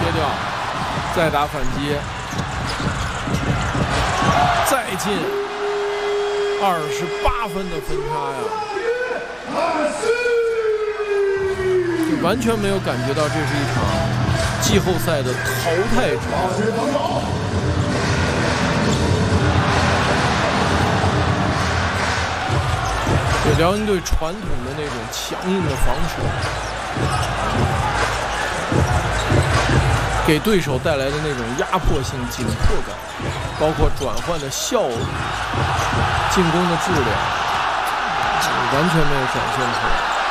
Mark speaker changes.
Speaker 1: 切掉，再打反击，再进28分的分差呀！就完全没有感觉到这是一场季后赛的淘汰战。对辽宁队传统的那种强硬的防守，给对手带来的那种压迫性、紧迫感，包括转换的效率、进攻的质量，完全没有展现出来。